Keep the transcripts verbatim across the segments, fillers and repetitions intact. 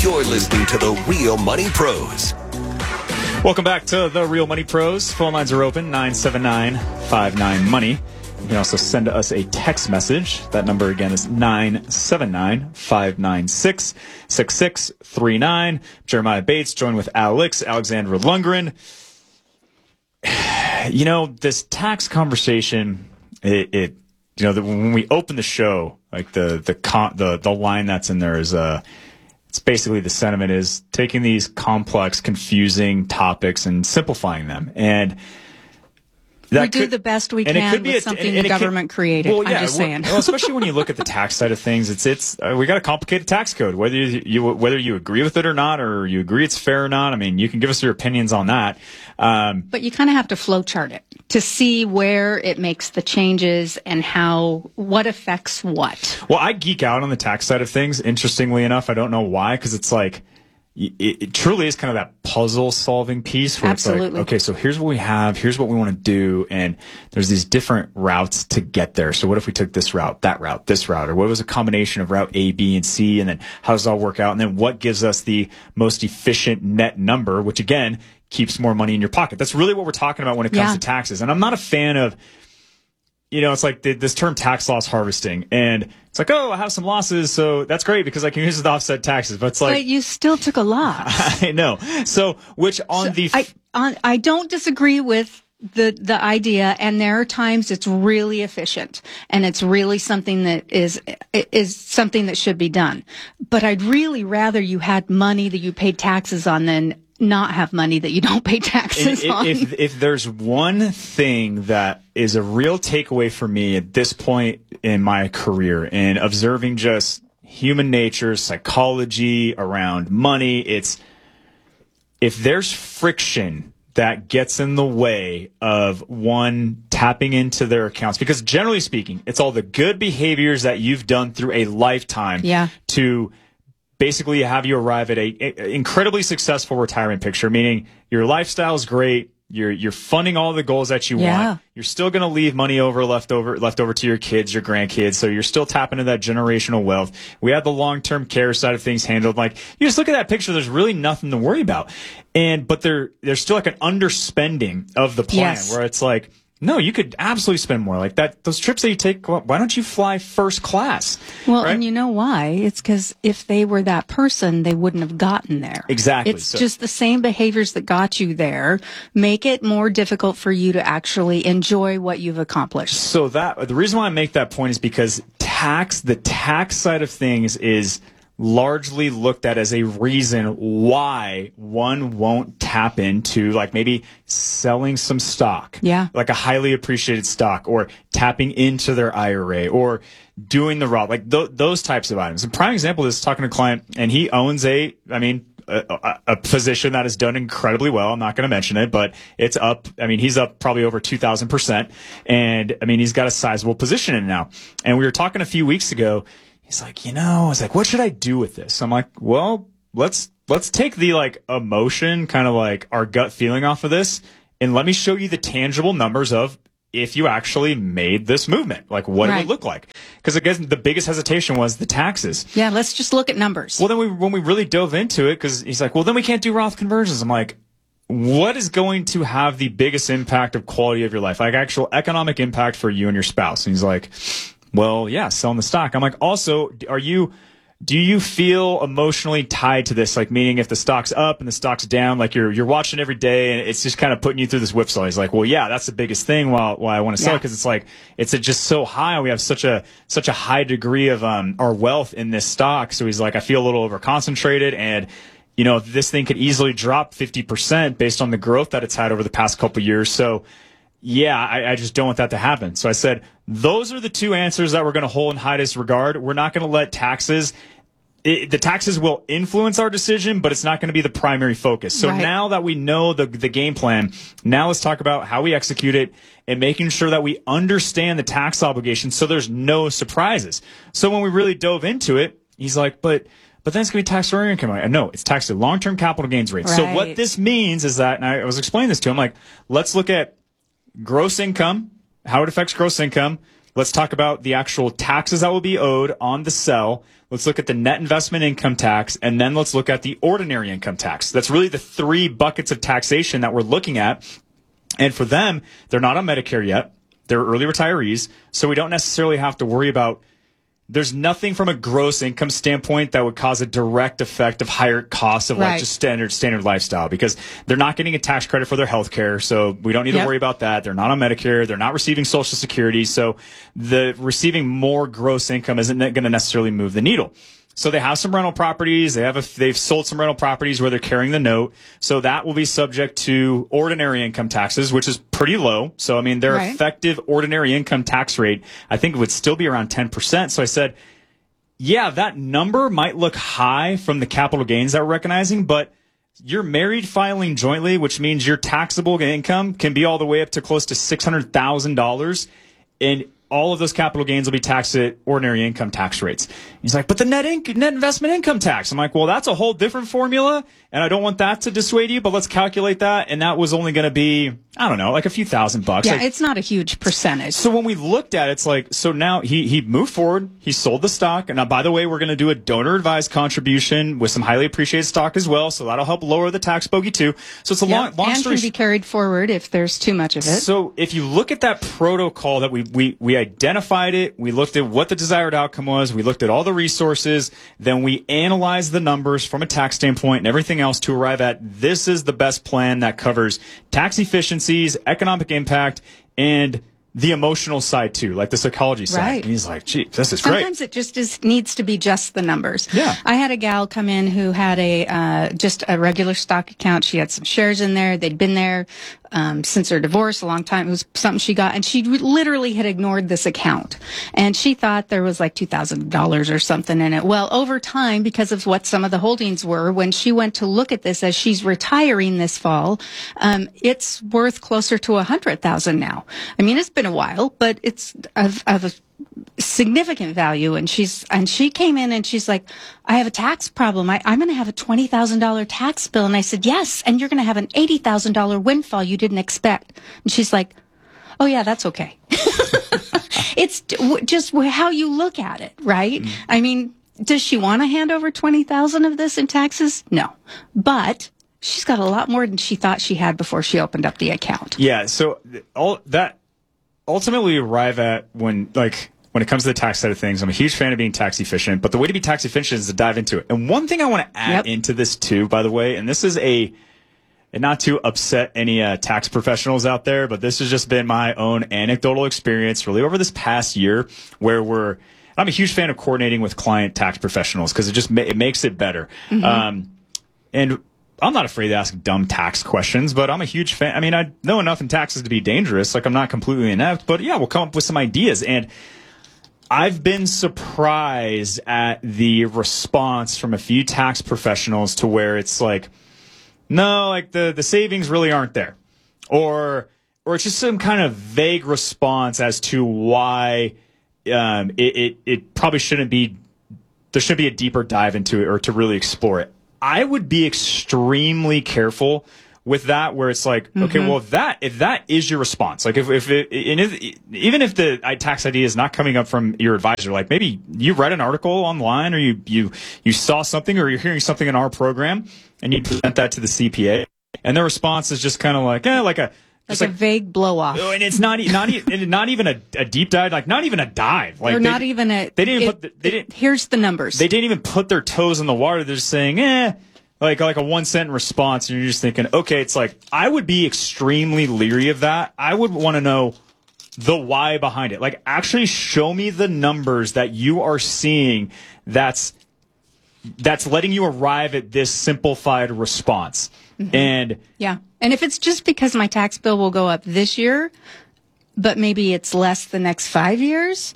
You're listening to The Real Money Pros. Welcome back to The Real Money Pros. Phone lines are open, nine seven nine, five nine, money. You can also send us a text message. That number again is nine seven nine, five nine six, six six three nine. Jeremiah Bates joined with Alex, Alexandra Lundgren. You know, this tax conversation, it, it you know, the, when we open the show, like the the con, the the line that's in there is uh it's basically the sentiment is taking these complex, confusing topics and simplifying them. And That we do could, the best we can with a, something and, and the government could, created. Well, yeah, I'm just well, saying. Well, especially when you look at the tax side of things, it's it's uh, we got a complicated tax code. Whether you, you whether you agree with it or not, or you agree it's fair or not. I mean, you can give us your opinions on that. Um, but you kind of have to flow chart it to see where it makes the changes and how what affects what. Well, I geek out on the tax side of things. Interestingly enough, I don't know why, because it's like. It, it truly is kind of that puzzle solving piece where Absolutely. It's like, okay, so here's what we have, here's what we want to do, and there's these different routes to get there. So what if we took this route, that route, this route, or what was a combination of route A, B, and C, and then how does it all work out? And then what gives us the most efficient net number, which again, keeps more money in your pocket? That's really what we're talking about when it comes yeah. to taxes. And I'm not a fan of, you know, it's like the, this term tax loss harvesting, and it's like, oh, I have some losses, so that's great because I can use it to offset taxes. But it's like, but you still took a loss. I know. So, which on so the, I on, I don't disagree with the the idea, and there are times it's really efficient, and it's really something that is is something that should be done. But I'd really rather you had money that you paid taxes on than not have money that you don't pay taxes if, on. If, if there's one thing that is a real takeaway for me at this point in my career in observing just human nature, psychology around money, it's if there's friction that gets in the way of one tapping into their accounts, because generally speaking, it's all the good behaviors that you've done through a lifetime yeah. to basically have you arrive at a, a incredibly successful retirement picture, meaning your lifestyle is great. You're, you're funding all the goals that you yeah. want. You're still going to leave money over, left over, left over to your kids, your grandkids. So you're still tapping into that generational wealth. We have the long-term care side of things handled. Like, you just look at that picture, there's really nothing to worry about. And, but there, there's still like an underspending of the plan yes. where it's like, no, you could absolutely spend more like that. Those trips that you take, why don't you fly first class? Well, right? And you know why? It's because if they were that person, they wouldn't have gotten there. Exactly. It's so, just the same behaviors that got you there make it more difficult for you to actually enjoy what you've accomplished. So that the reason why I make that point is because tax, the tax side of things is largely looked at as a reason why one won't tap into, like, maybe selling some stock, yeah, like a highly appreciated stock, or tapping into their I R A, or doing the route, like th- those types of items. A prime example is talking to a client, and he owns a, I mean, a, a, a position that has done incredibly well. I'm not going to mention it, but it's up. I mean, he's up probably over two thousand percent, and I mean, he's got a sizable position in it now. And we were talking a few weeks ago. He's like, you know, I was like, what should I do with this? I'm like, well, let's let's take the like emotion, kind of like our gut feeling off of this, and let me show you the tangible numbers of if you actually made this movement, like what right. it would look like. Because I guess the biggest hesitation was the taxes. Yeah, let's just look at numbers. Well, then we when we really dove into it, because he's like, well, then we can't do Roth conversions. I'm like, what is going to have the biggest impact of quality of your life, like actual economic impact for you and your spouse? And he's like, well, yeah, selling the stock. I'm like, also, are you, do you feel emotionally tied to this? Like, meaning if the stock's up and the stock's down, like you're, you're watching every day and it's just kind of putting you through this whipsaw. He's like, well, yeah, that's the biggest thing why, why I want to sell yeah. it. Cause it's like, it's a, just so high. We have such a, such a high degree of, um, our wealth in this stock. So he's like, I feel a little over concentrated, and, you know, this thing could easily drop fifty percent based on the growth that it's had over the past couple of years. So, yeah, I, I just don't want that to happen. So I said, those are the two answers that we're going to hold in highest regard. We're not going to let taxes, it, the taxes will influence our decision, but it's not going to be the primary focus. So right. now that we know the, the game plan, now let's talk about how we execute it and making sure that we understand the tax obligation so there's no surprises. So when we really dove into it, he's like, but But then it's going to be taxed on income. I know it's taxed at long-term capital gains rates. Right. So what this means is that, and I was explaining this to him, like, let's look at gross income, how it affects gross income. Let's talk about the actual taxes that will be owed on the sell. Let's look at the net investment income tax, and then let's look at the ordinary income tax. That's really the three buckets of taxation that we're looking at. And for them, they're not on Medicare yet. They're early retirees, so we don't necessarily have to worry about. There's nothing from a gross income standpoint that would cause a direct effect of higher costs of Right. like just standard standard lifestyle, because they're not getting a tax credit for their health care, so we don't need Yep. to worry about that. They're not on Medicare. They're not receiving Social Security, so the receiving more gross income isn't going to necessarily move the needle. So they have some rental properties. They have a, they've sold some rental properties where they're carrying the note. So that will be subject to ordinary income taxes, which is pretty low. So, I mean, their Right. effective ordinary income tax rate, I think, would still be around ten percent. So I said, yeah, that number might look high from the capital gains that we're recognizing, but you're married filing jointly, which means your taxable income can be all the way up to close to six hundred thousand dollars. And all of those capital gains will be taxed at ordinary income tax rates. He's like, but the net inc- net investment income tax. I'm like, well, that's a whole different formula, and I don't want that to dissuade you, but let's calculate that. And that was only going to be, I don't know, like a few thousand bucks. Yeah, Like, it's not a huge percentage. so when we looked at it, it's like, so now he, he moved forward, he sold the stock, and now, by the way, we're going to do a donor-advised contribution with some highly appreciated stock as well, so that'll help lower the tax bogey too. So it's a long, Yep. long and story can be carried forward if there's too much of it. So if you look at that protocol that we, we, we identified it, we looked at what the desired outcome was, we looked at all the resources, then we analyzed the numbers from a tax standpoint and everything else to arrive at this is the best plan that covers tax efficiencies, economic impact, and the emotional side too, like the psychology side. Right. And he's like, gee, this is great. Sometimes it just is, needs to be just the numbers. Yeah. I had a gal come in who had a uh, just a regular stock account. She had some shares in there. They'd been there um, since her divorce a long time. It was something she got, and she literally had ignored this account. And she thought there was like two thousand dollars or something in it. Well, over time, because of what some of the holdings were, when she went to look at this as she's retiring this fall, um, it's worth closer to a hundred thousand now. I mean, it's been a while, but it's of, of a significant value. And she's, and she came in and she's like, I have a tax problem. I, I'm going to have a twenty thousand dollars tax bill. And I said, yes. And you're going to have an eighty thousand dollars windfall you didn't expect. And she's like, oh yeah, that's okay. It's just how you look at it, right? Mm. I mean, does she want to hand over twenty thousand of this in taxes? No. But she's got a lot more than she thought she had before she opened up the account. Yeah. So all that ultimately arrive at when, like, when it comes to the tax side of things, I'm a huge fan of being tax efficient, but the way to be tax efficient is to dive into it. And one thing I want to add Yep. into this too, by the way, and this is a, and not to upset any uh, tax professionals out there, but this has just been my own anecdotal experience really over this past year where we're, I'm a huge fan of coordinating with client tax professionals because it just ma- it makes it better. Mm-hmm. Um, and I'm not afraid to ask dumb tax questions, but I'm a huge fan. I mean, I know enough in taxes to be dangerous. Like, I'm not completely inept, but yeah, we'll come up with some ideas. And I've been surprised at the response from a few tax professionals to where it's like, no, like the, the savings really aren't there. Or, or it's just some kind of vague response as to why, um, it, it, it probably shouldn't be, there should be a deeper dive into it or to really explore it. I would be extremely careful with that, where it's like, mm-hmm. okay, well, if that, if that is your response, like if, if it, and if, even if the tax idea is not coming up from your advisor, like maybe you read an article online or you, you, you saw something or you're hearing something in our program and you present that to the C P A and their response is just kind of like, eh, like a, Like, like a vague blow off. Oh, and it's not, not, not even a, a deep dive, like not even a dive. Like or they, not even a, they didn't it, put, the, they didn't, here's the numbers. They didn't even put their toes in the water. They're just saying, eh, like, like a one sentence response. And you're just thinking, okay, it's like, I would be extremely leery of that. I would want to know the why behind it. Like, actually show me the numbers that you are seeing that's, that's letting you arrive at this simplified response. Mm-hmm. And yeah. And if it's just because my tax bill will go up this year, but maybe it's less the next five years,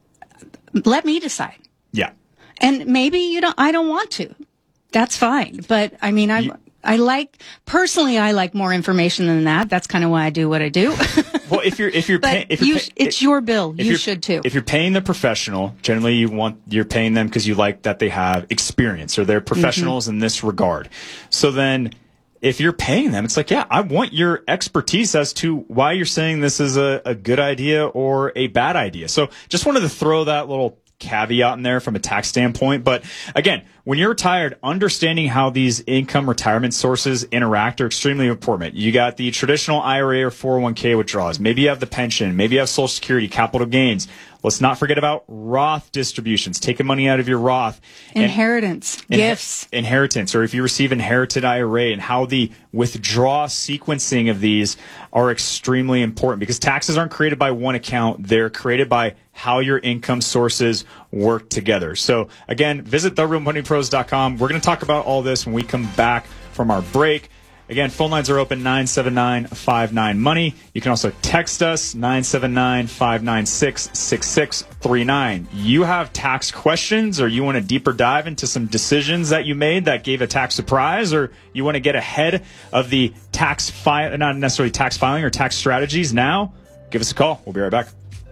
let me decide. Yeah. And maybe you don't, I don't want to. That's fine. But I mean, I, You, I like, personally, I like more information than that. That's kind of why I do what I do. Well, if you're, if you're, but pay, if you're you, pay, it's your bill. You should too. If you're paying the professional, generally you want, you're paying them because you like that they have experience or they're professionals mm-hmm. in this regard. So then if you're paying them, it's like, yeah, I want your expertise as to why you're saying this is a, a good idea or a bad idea. So just wanted to throw that little caveat in there from a tax standpoint. But again, when you're retired, understanding how these income retirement sources interact are extremely important. You got the traditional I R A or four oh one k withdrawals. Maybe you have the pension. Maybe you have Social Security, capital gains. Let's not forget about Roth distributions, taking money out of your Roth. Inheritance, and, gifts. Inher- inheritance, or if you receive inherited I R A, and how the withdraw sequencing of these are extremely important, because taxes aren't created by one account. They're created by how your income sources work together. So again, visit the real money pros dot com. We're going to talk about all this when we come back from our break. Again, phone lines are open, nine seven nine, five nine, money. You can also text us, nine seven nine, five nine six, six six three nine. You have tax questions, or you want a deeper dive into some decisions that you made that gave a tax surprise, or you want to get ahead of the tax fi- not necessarily tax filing or tax strategies now, give us a call. We'll be right back.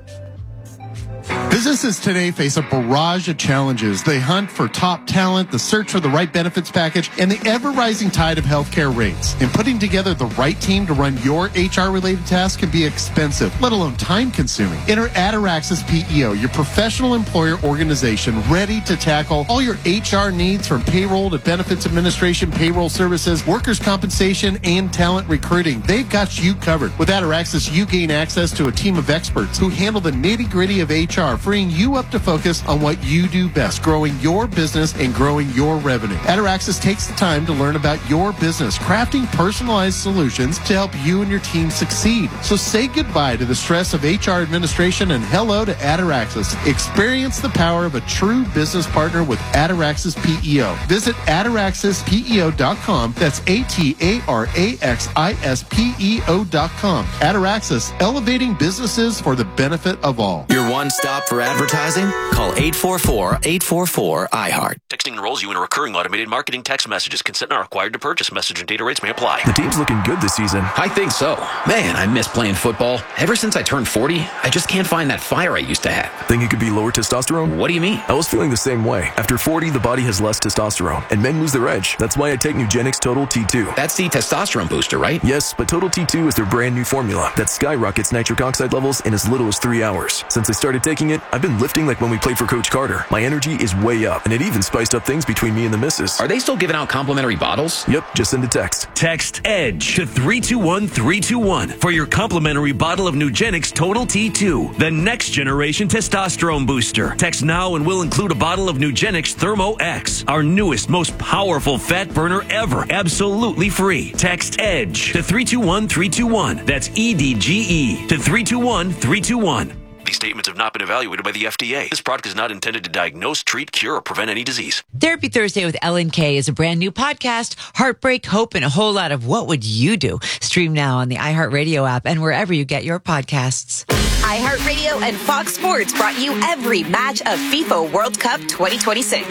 Businesses today face a barrage of challenges. They hunt for top talent, the search for the right benefits package, and the ever-rising tide of healthcare rates. And putting together the right team to run your H R-related tasks can be expensive, let alone time-consuming. Enter Ataraxis P E O, your professional employer organization ready to tackle all your H R needs, from payroll to benefits administration, payroll services, workers' compensation, and talent recruiting. They've got you covered. With Ataraxis, you gain access to a team of experts who handle the nitty-gritty of H R, freeing you up to focus on what you do best, growing your business and growing your revenue. Ataraxis takes the time to learn about your business, crafting personalized solutions to help you and your team succeed. So say goodbye to the stress of H R administration and hello to Ataraxis. Experience the power of a true business partner with Ataraxis P E O. Visit ataraxis P E O dot com. That's A T A R A X I S P E O dot com. Ataraxis, elevating businesses for the benefit of all. Your one stop for advertising? Call eight four four, eight four four, I heart. Texting enrolls you in a recurring automated marketing text messages. Consent not required to purchase. Message and data rates may apply. The team's looking good this season. I think so. Man, I miss playing football. Ever since I turned forty, I just can't find that fire I used to have. Think it could be lower testosterone? What do you mean? I was feeling the same way. After forty, the body has less testosterone, and men lose their edge. That's why I take Nugenix Total T two. That's the testosterone booster, right? Yes, but Total T two is their brand new formula that skyrockets nitric oxide levels in as little as three hours. Since I started taking it, I've been lifting like when we played for Coach Carter. My energy is way up, and it even spiced up things between me and the missus. Are they still giving out complimentary bottles? Yep, just send a text. Text EDGE to three two one three two one for your complimentary bottle of Nugenix Total T two, the next generation testosterone booster. Text now and we'll include a bottle of Nugenix Thermo X, our newest, most powerful fat burner ever, absolutely free. Text EDGE to three two one three two one. That's E D G E to three two one three two one. These statements have not been evaluated by the F D A. This product is not intended to diagnose, treat, cure, or prevent any disease. Therapy Thursday with Ellen Kay is a brand new podcast. Heartbreak, hope, and a whole lot of what would you do? Stream now on the iHeartRadio app and wherever you get your podcasts. iHeartRadio and Fox Sports brought you every match of FIFA World Cup twenty twenty-six.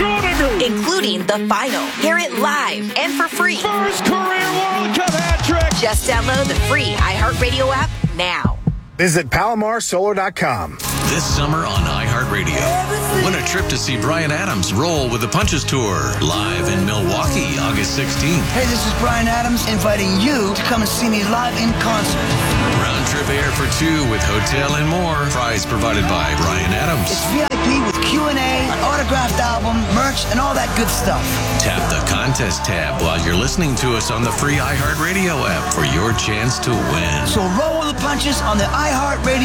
Including the final. Hear it live and for free. First career World Cup hat trick. Just download the free iHeartRadio app now. Visit Palomar Solar dot com. This summer on iHeartRadio, win a trip to see Bryan Adams roll with the Punches Tour, live in Milwaukee, August sixteenth. Hey, this is Bryan Adams inviting you to come and see me live in concert. Round trip air for two with hotel and more. Prize provided by Bryan Adams. It's V I P with Q and A, an autographed album, merch, and all that good stuff. Tap the contest tab while you're listening to us on the free iHeartRadio app for your chance to win. So roll with the punches on the iHeartRadio